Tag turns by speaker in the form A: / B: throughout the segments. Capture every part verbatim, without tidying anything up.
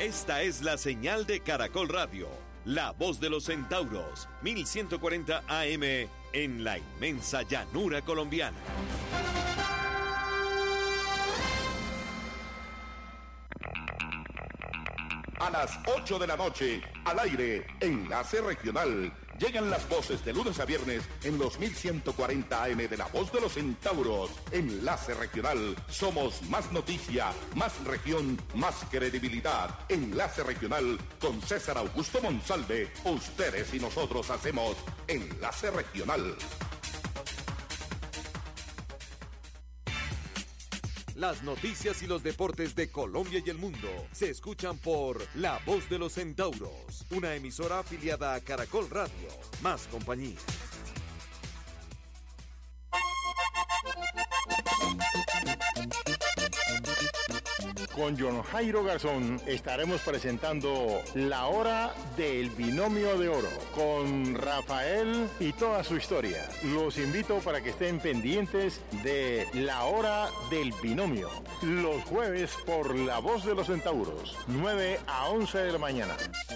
A: Esta es la señal de Caracol Radio, la voz de los centauros, mil ciento cuarenta A M en la inmensa llanura colombiana.
B: A las ocho de la noche, al aire, Enlace Regional. Llegan las voces de lunes a viernes en los mil ciento cuarenta A M de la voz de los centauros. Enlace Regional. Somos más noticia, más región, más credibilidad. Enlace Regional con César Augusto Monsalve. Ustedes y nosotros hacemos Enlace Regional.
A: Las noticias y los deportes de Colombia y el mundo se escuchan por La Voz de los Centauros, una emisora afiliada a Caracol Radio. Más compañía.
C: Con John Jairo Garzón estaremos presentando La Hora del Binomio de Oro con Rafael y toda su historia. Los invito para que estén pendientes de La Hora del Binomio los jueves por La Voz de los Centauros, nueve a once de la mañana.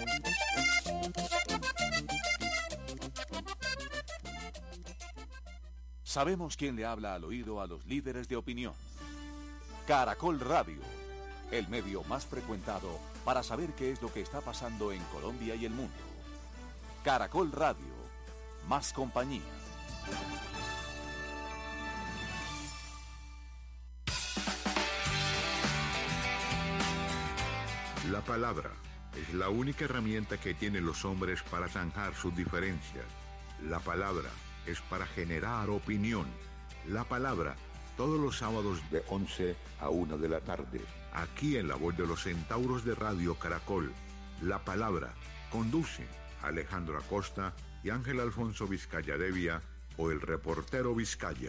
D: Sabemos quién le habla al oído a los líderes de opinión. Caracol Radio, el medio más frecuentado para saber qué es lo que está pasando en Colombia y el mundo. Caracol Radio, más compañía.
E: La palabra es la única herramienta que tienen los hombres para zanjar sus diferencias. La palabra es para generar opinión. La palabra, todos los sábados de once a una de la tarde, aquí en La Voz de los Centauros de Radio Caracol. La palabra conduce Alejandro Acosta y Ángel Alfonso Vizcaya Devia o el reportero Vizcaya.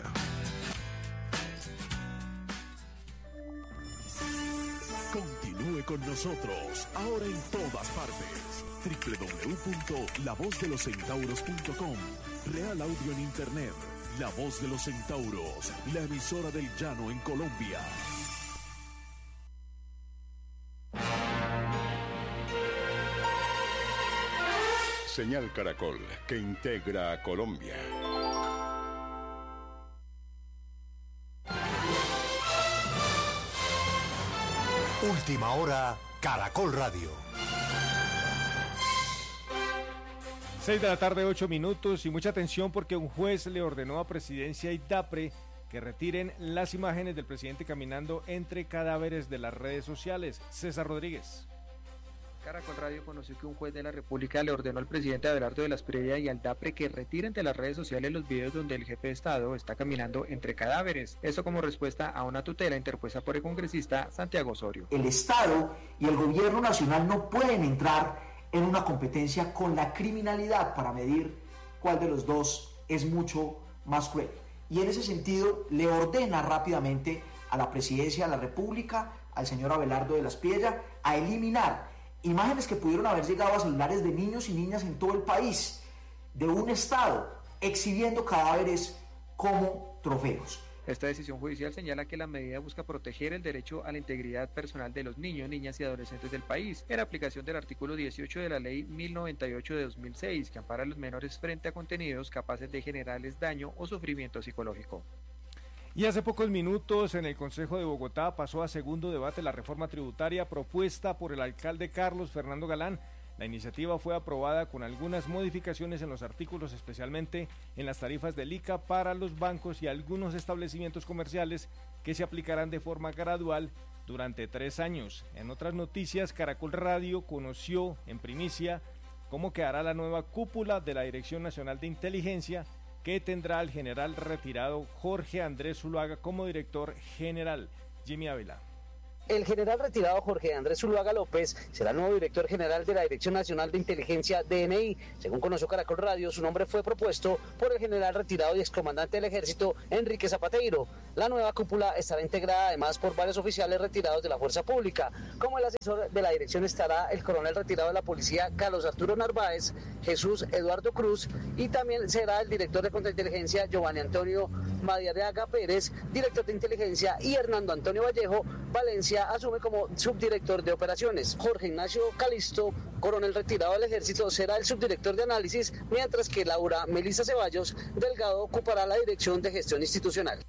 F: Continúe con nosotros, ahora en todas partes. doble u doble u doble u punto la voz de los centauros punto com. Real Audio en Internet. La Voz de los Centauros, la emisora del llano en Colombia.
G: Señal Caracol, que integra a Colombia.
H: Última hora, Caracol Radio.
I: seis de la tarde, ocho minutos, y mucha atención porque un juez le ordenó a Presidencia y DAPRE que retiren las imágenes del presidente caminando entre cadáveres de las redes sociales. César Rodríguez.
J: Caracol Radio conoció que un juez de la República le ordenó al presidente Abelardo de la Espriella y al DAPRE que retiren de las redes sociales los videos donde el jefe de Estado está caminando entre cadáveres. Esto como respuesta a una tutela interpuesta por el congresista Santiago Osorio.
K: El Estado y el gobierno nacional no pueden entrar en una competencia con la criminalidad para medir cuál de los dos es mucho más cruel. Y en ese sentido le ordena rápidamente a la Presidencia de la República, al señor Abelardo de la Espriella, a eliminar imágenes que pudieron haber llegado a celulares de niños y niñas en todo el país, de un Estado exhibiendo cadáveres como trofeos.
J: Esta decisión judicial señala que la medida busca proteger el derecho a la integridad personal de los niños, niñas y adolescentes del país, en aplicación del artículo dieciocho de la Ley mil noventa y ocho de dos mil seis, que ampara a los menores frente a contenidos capaces de generarles daño o sufrimiento psicológico.
I: Y hace pocos minutos en el Consejo de Bogotá pasó a segundo debate la reforma tributaria propuesta por el alcalde Carlos Fernando Galán. La iniciativa fue aprobada con algunas modificaciones en los artículos, especialmente en las tarifas del I C A para los bancos y algunos establecimientos comerciales que se aplicarán de forma gradual durante tres años. En otras noticias, Caracol Radio conoció en primicia cómo quedará la nueva cúpula de la Dirección Nacional de Inteligencia, que tendrá al general retirado Jorge Andrés Zuluaga como director general. Jimmy Ávila.
L: El general retirado Jorge Andrés Zuluaga López será el nuevo director general de la Dirección Nacional de Inteligencia, D N I. Según conoció Caracol Radio, su nombre fue propuesto por el general retirado y excomandante del Ejército, Enrique Zapateiro. La nueva cúpula estará integrada además por varios oficiales retirados de la Fuerza Pública. Como el asesor de la dirección estará el coronel retirado de la Policía, Carlos Arturo Narváez, Jesús Eduardo Cruz, y también será el director de Contrainteligencia, Giovanni Antonio Madiareaga Pérez, director de Inteligencia, y Hernando Antonio Vallejo Valencia, Valencia asume como subdirector de operaciones. Jorge Ignacio Calisto, coronel retirado del ejército, será el subdirector de análisis, mientras que Laura Melissa Ceballos Delgado ocupará la dirección de gestión institucional.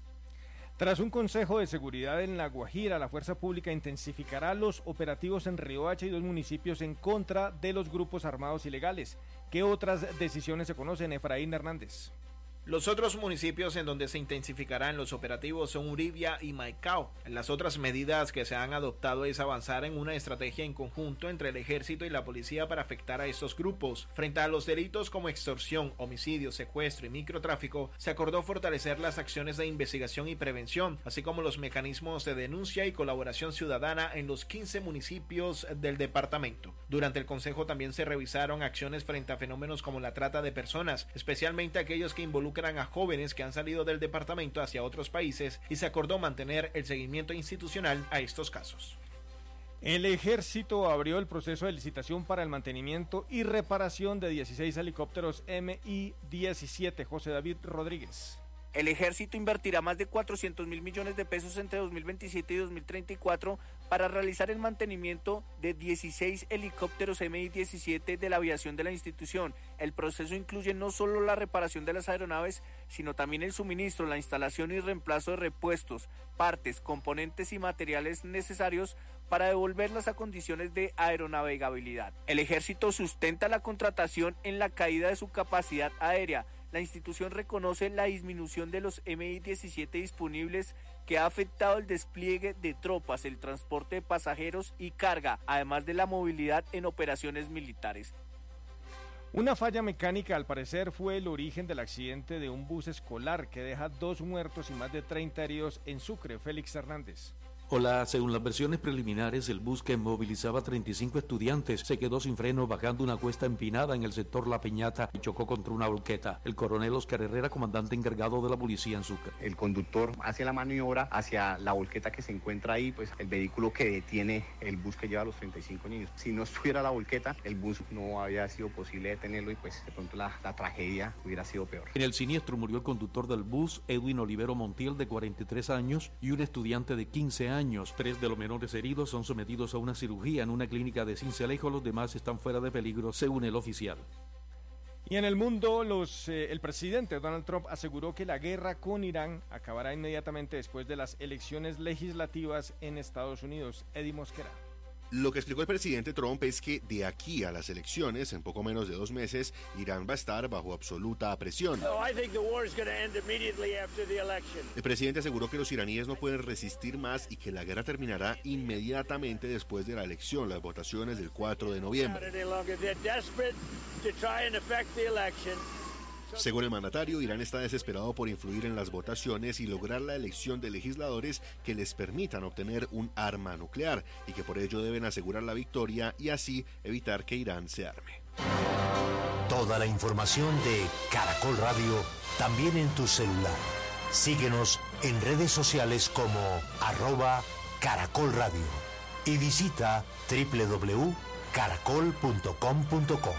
I: Tras un consejo de seguridad en La Guajira, la fuerza pública intensificará los operativos en Riohacha y dos municipios en contra de los grupos armados ilegales. ¿Qué otras decisiones se conocen, Efraín Hernández?
M: Los otros municipios en donde se intensificarán los operativos son Uribia y Maicao. Las otras medidas que se han adoptado es avanzar en una estrategia en conjunto entre el ejército y la policía para afectar a estos grupos. Frente a los delitos como extorsión, homicidio, secuestro y microtráfico, se acordó fortalecer las acciones de investigación y prevención, así como los mecanismos de denuncia y colaboración ciudadana en los quince municipios del departamento. Durante el consejo también se revisaron acciones frente a fenómenos como la trata de personas, especialmente aquellos que involucran a jóvenes que han salido del departamento hacia otros países, y se acordó mantener el seguimiento institucional a estos casos.
I: El ejército abrió el proceso de licitación para el mantenimiento y reparación de dieciséis helicópteros M I diecisiete. José David Rodríguez.
N: El ejército invertirá más de cuatrocientos mil millones de pesos entre dos mil veintisiete y dos mil treinta y cuatro para realizar el mantenimiento de dieciséis helicópteros M I diecisiete de la aviación de la institución. El proceso incluye no solo la reparación de las aeronaves, sino también el suministro, la instalación y reemplazo de repuestos, partes, componentes y materiales necesarios para devolverlas a condiciones de aeronavegabilidad. El ejército sustenta la contratación en la caída de su capacidad aérea. La institución reconoce la disminución de los M I diecisiete disponibles que ha afectado el despliegue de tropas, el transporte de pasajeros y carga, además de la movilidad en operaciones militares.
I: Una falla mecánica, al parecer, fue el origen del accidente de un bus escolar que deja dos muertos y más de treinta heridos en Sucre. Félix Hernández.
O: Hola, según las versiones preliminares, el bus que movilizaba a treinta y cinco estudiantes se quedó sin freno bajando una cuesta empinada en el sector La Peñata y chocó contra una volqueta. El coronel Oscar Herrera, comandante encargado de la policía en Sucre.
P: El conductor hace la maniobra hacia la volqueta que se encuentra ahí, pues el vehículo que detiene el bus que lleva a los treinta y cinco niños. Si no estuviera la volqueta, el bus no había sido posible detenerlo y pues de pronto la, la tragedia hubiera sido peor.
O: En el siniestro murió el conductor del bus, Edwin Olivero Montiel, de cuarenta y tres años, y un estudiante de quince años. Tres de los menores heridos son sometidos a una cirugía en una clínica de Cincelejo, los demás están fuera de peligro, según el oficial.
I: Y en el mundo, los, eh, el presidente Donald Trump aseguró que la guerra con Irán acabará inmediatamente después de las elecciones legislativas en Estados Unidos. Eddie Mosquera.
Q: Lo que explicó el presidente Trump es que de aquí a las elecciones, en poco menos de dos meses, Irán va a estar bajo absoluta presión. El presidente aseguró que los iraníes no pueden resistir más y que la guerra terminará inmediatamente después de la elección, las votaciones del cuatro de noviembre. Según el mandatario, Irán está desesperado por influir en las votaciones y lograr la elección de legisladores que les permitan obtener un arma nuclear y que por ello deben asegurar la victoria y así evitar que Irán se arme.
H: Toda la información de Caracol Radio también en tu celular. Síguenos en redes sociales como arroba Caracol Radio y visita doble u doble u doble u punto caracol punto com punto co.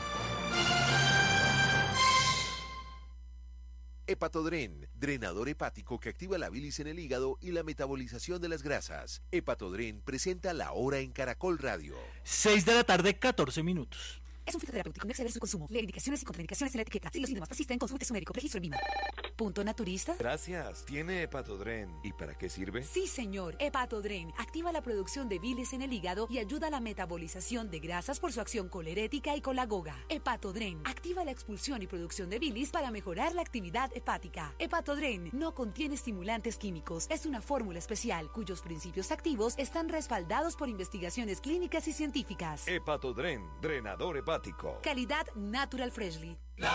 A: Hepatodren, drenador hepático que activa la bilis en el hígado y la metabolización de las grasas. Hepatodren presenta La Hora en Caracol Radio.
R: seis de la tarde, catorce minutos.
S: Es un fitoterapéutico, no exceder su consumo. Lee indicaciones y contraindicaciones en la etiqueta. Si los síntomas persisten, consulte a su médico. Registro en Vima. Punto Naturista.
A: Gracias. ¿Tiene Hepatodren? ¿Y para qué sirve?
S: Sí, señor. Hepatodren activa la producción de bilis en el hígado y ayuda a la metabolización de grasas por su acción colerética y colagoga. Hepatodren activa la expulsión y producción de bilis para mejorar la actividad hepática. Hepatodren no contiene estimulantes químicos. Es una fórmula especial cuyos principios activos están respaldados por investigaciones clínicas y científicas.
A: Hepatodren, drenador hepático.
S: Calidad Natural Freshly.